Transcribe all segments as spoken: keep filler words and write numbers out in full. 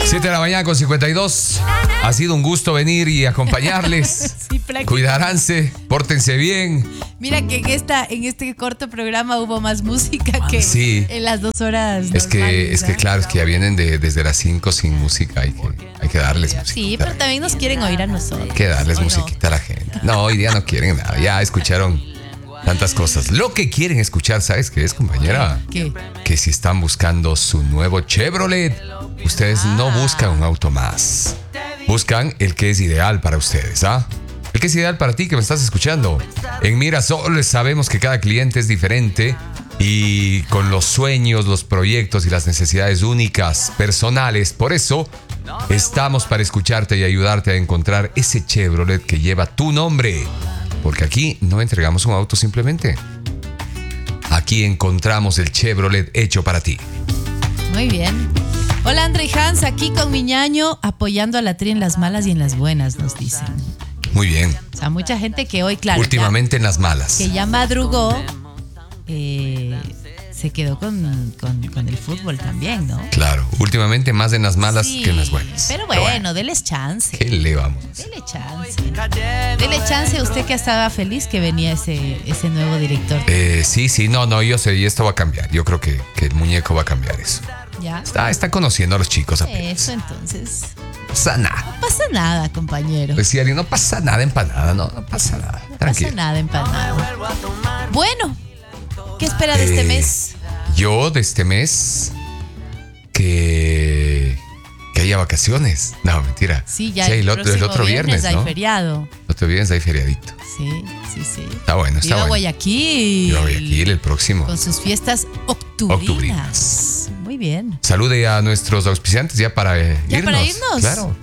siete de la mañana con cincuenta y dos. Ha sido un gusto venir y acompañarles. Sí, cuidaránse, pórtense bien. Mira que en esta en este corto programa hubo más música que sí. en las dos horas. Es que, es que claro, es que ya vienen de, desde las cinco sin música. Hay que, hay que darles música. Sí, pero también nos quieren oír a nosotros. Hay que darles musiquita a la gente. No, hoy día no quieren nada. Ya escucharon tantas cosas. Lo que quieren escuchar, ¿sabes qué es, compañera? ¿Qué? Que si están buscando su nuevo Chevrolet, ustedes ah. no buscan un auto más. Buscan el que es ideal para ustedes, ¿ah? El que es ideal para ti que me estás escuchando. En Mirasol sabemos que cada cliente es diferente y con los sueños, los proyectos y las necesidades únicas, personales. Por eso estamos para escucharte y ayudarte a encontrar ese Chevrolet que lleva tu nombre. Porque aquí no entregamos un auto simplemente. Aquí encontramos el Chevrolet hecho para ti. Muy bien. Hola, André y Hans, aquí con mi ñaño, apoyando a la tri en las malas y en las buenas, nos dicen. Muy bien. O sea, mucha gente que hoy, claro. Últimamente ya, en las malas. Que ya madrugó, eh, se quedó con, con, con el fútbol también, ¿no? Claro, últimamente más en las malas sí, que en las buenas. Pero bueno, bueno, deles chance. ¿Qué le vamos? Dele chance. Dele chance a usted que estaba feliz que venía ese, ese nuevo director. Eh, sí, sí, no, no, yo sé, y esto va a cambiar. Yo creo que, que el muñeco va a cambiar eso. ¿Ya? Está, está conociendo a los chicos apenas. Eso entonces. No pasa nada. No pasa nada, compañero. Pues si alguien no pasa nada empanada, no, no pasa nada. No Tranquilo. pasa nada empanada. Bueno, ¿qué espera de eh, este mes? Yo de este mes que, que haya vacaciones. No, mentira. Sí, ya sí, el, el, otro, el otro viernes, viernes ¿no? hay feriado. El otro viernes hay feriadito. Sí, sí, sí. Está bueno, está Viva bueno. Guayaquil. Viva Guayaquil el próximo. Con sus fiestas octubrinas. Octubrinas. Muy bien. Salude a nuestros auspiciantes ya para eh, ¿Ya irnos. para irnos? Claro.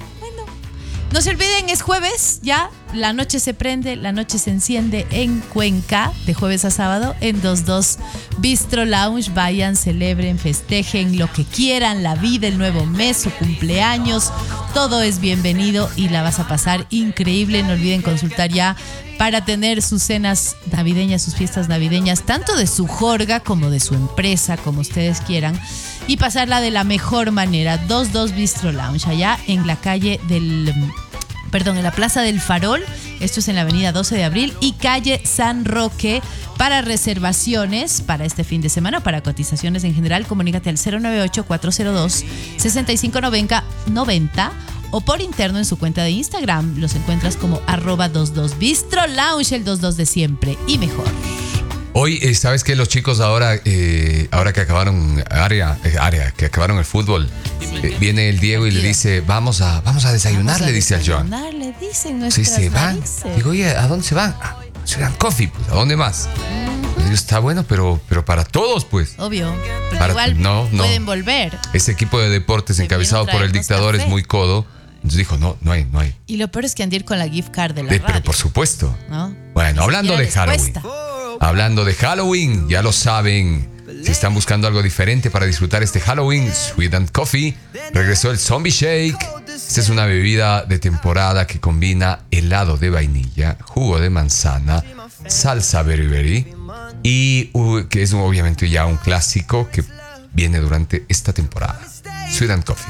No se olviden, es jueves, ya la noche se prende, la noche se enciende en Cuenca, de jueves a sábado, en veintidos Bistro Lounge. Vayan, celebren, festejen lo que quieran, la vida, el nuevo mes, su cumpleaños, todo es bienvenido y la vas a pasar increíble. No olviden consultar ya para tener sus cenas navideñas, sus fiestas navideñas, tanto de su jorga como de su empresa, como ustedes quieran, y pasarla de la mejor manera. veintidos Bistro Lounge, allá en la calle del... Perdón, en la Plaza del Farol, esto es en la avenida doce de abril y calle San Roque. Para reservaciones para este fin de semana, para cotizaciones en general, comunícate al cero nueve ocho, cuatro cero dos, seis cinco noventa o por interno en su cuenta de Instagram. Los encuentras como arroba veintidos Bistro Lounge, el veintidos de siempre y mejor. Hoy, eh, ¿sabes qué? Los chicos ahora, eh, ahora que acabaron área, eh, área, que acabaron el fútbol, sí. eh, viene el Diego y le dice, vamos a, vamos a desayunar, vamos a le dice al Joan. Le dicen nuestras sí, se van. narices. Digo, oye, ¿a dónde se van? Ah, se dan coffee, pues, ¿a dónde más? Uh-huh. Digo, está bueno, pero, pero para todos, pues. Obvio. Porque para, igual no, no. pueden volver. Ese equipo de deportes se encabezado por el dictador café. Es muy codo. Entonces dijo, no, no hay, no hay. Y lo peor es que han de ir con la gift card de la de, radio. Pero por supuesto. ¿No? Bueno, hablando de Halloween. Cuesta. Hablando de Halloween, ya lo saben. Si están buscando algo diferente para disfrutar este Halloween, Sweet and Coffee regresó el Zombie Shake. Esta es una bebida de temporada que combina helado de vainilla, jugo de manzana, salsa berry berry y uh, que es obviamente ya un clásico que viene durante esta temporada. Sweet and Coffee.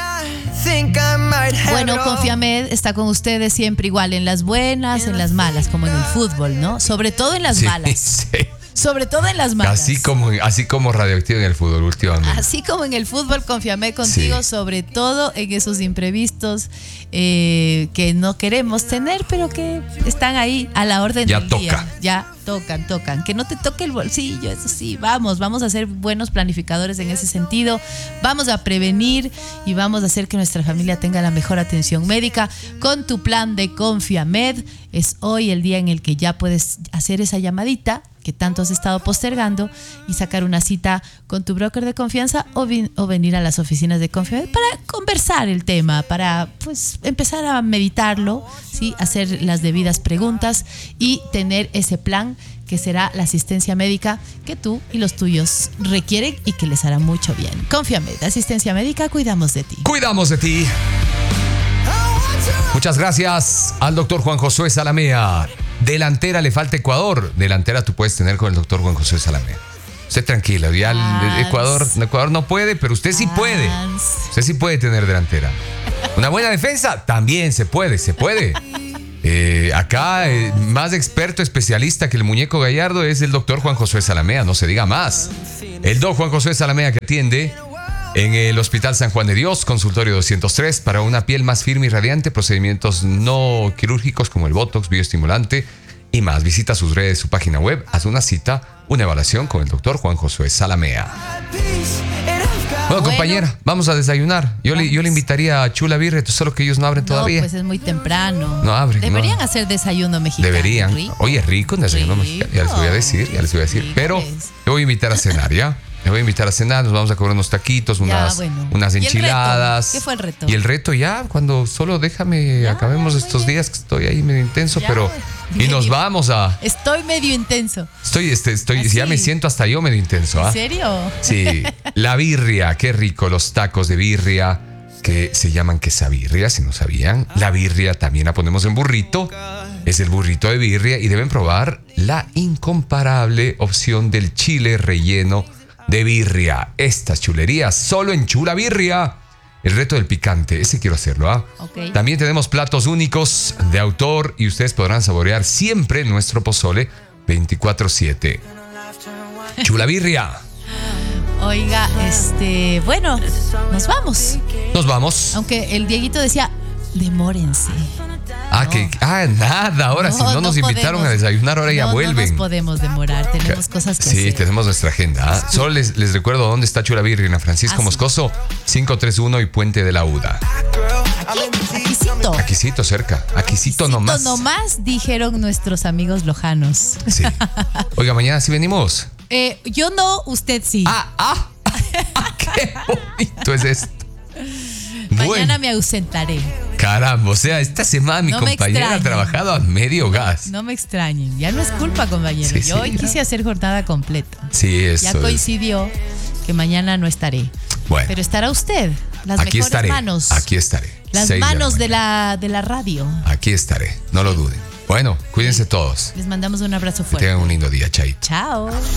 Bueno, Confiamed está con ustedes siempre igual, en las buenas, en las malas, como en el fútbol, ¿no? Sobre todo en las sí, malas. Sí. Sobre todo en las malas. Así como, así como Radioactivo en el fútbol últimamente. Así como en el fútbol, Confiamed contigo, sí. Sobre todo en esos imprevistos eh, que no queremos tener, pero que están ahí a la orden ya del toca. día. Ya tocan, tocan. Que no te toque el bolsillo, eso sí, vamos, vamos a ser buenos planificadores en ese sentido. Vamos a prevenir y vamos a hacer que nuestra familia tenga la mejor atención médica con tu plan de Confiamed. Es hoy el día en el que ya puedes hacer esa llamadita que tanto has estado postergando y sacar una cita con tu broker de confianza o, vi- o venir a las oficinas de Confiamed para conversar el tema, para pues empezar a meditarlo, ¿sí? Hacer las debidas preguntas y tener ese plan que será la asistencia médica que tú y los tuyos requieren y que les hará mucho bien. Confiamed, asistencia médica, cuidamos de ti. Cuidamos de ti. Muchas gracias al doctor Juan Josué Salamea. Delantera le falta Ecuador. Delantera tú puedes tener con el doctor Juan Josué Salamea. Usted tranquilo, ya el Hans. Ecuador, Ecuador no puede, pero usted sí puede. Hans. Usted sí puede tener delantera. Una buena defensa, también se puede, se puede. Eh, acá, eh, más experto, especialista que el muñeco Gallardo es el doctor Juan Josué Salamea, no se diga más. El doc Juan Josué Salamea que atiende en el Hospital San Juan de Dios, consultorio doscientos tres, para una piel más firme y radiante, procedimientos no quirúrgicos como el Botox, bioestimulante y más. Visita sus redes, su página web, haz una cita, una evaluación con el doctor Juan Josué Salamea. Bueno, Bueno. compañera, vamos a desayunar. Yo le, yo le invitaría a Chula Birria, solo que ellos no abren todavía. No, pues es muy temprano. No abren, Deberían no. hacer desayuno mexicano. Deberían. Rico. Oye, rico un desayuno Rico. mexicano. Ya les voy a decir, ya les voy a decir. Rico Pero es. le voy a invitar a cenar, ¿ya? Le voy a invitar a cenar, nos vamos a comer unos taquitos, Ya, unas, bueno. unas ¿Y el reto? enchiladas. ¿Qué fue el reto? Y el reto ya, cuando solo déjame, Ya, acabemos ya, estos muy días que estoy ahí medio intenso, Ya, pero... Y nos medio. vamos a... Estoy medio intenso. Estoy, este, estoy, ¿Ah, ya sí? me siento hasta yo medio intenso, ¿ah? ¿En serio? Sí, la birria, qué rico, los tacos de birria que se llaman quesabirria, si no sabían. La birria también la ponemos en burrito, es el burrito de birria y deben probar la incomparable opción del chile relleno de birria. Estas chulerías solo en Chula Birria. El reto del picante, ese quiero hacerlo, ¿ah? Ok. También tenemos platos únicos de autor y ustedes podrán saborear siempre nuestro pozole veinticuatro siete. Chula Birria. Oiga, este, bueno, nos vamos. Nos vamos. Aunque el Dieguito decía, demórense. Ah, que, ah, nada, ahora No, si no no nos invitaron podemos. a desayunar, ahora ya No, vuelven. No nos podemos demorar, tenemos cosas que Sí, hacer. tenemos nuestra agenda. ¿ah? Solo les, les recuerdo dónde está Chula Birria, en Francisco Ah, sí. Moscoso, quinientos treinta y uno y Puente de la Uda. Aquí, aquícito. Aquícito cerca, aquícito nomás. nomás, dijeron nuestros amigos lojanos. Sí. Oiga, mañana sí venimos. Eh, yo no, usted sí. Ah, ah, ah, qué bonito es esto. Mañana Bueno, me ausentaré. caramba, o sea, esta semana mi No me compañera ha extrañen. trabajado a medio gas. No me extrañen. Ya no es culpa, compañero. Sí, Yo sí, hoy ya. quise hacer jornada completa. Sí, eso Ya es. coincidió que mañana no estaré. Bueno, Pero estará usted. Las aquí mejores estaré. manos. Aquí estaré. Las Seis manos de mañana. la, de la radio. Aquí estaré, no lo duden. Bueno, cuídense todos. Les mandamos un abrazo Que fuerte. tengan un lindo día, Chaito. Chao.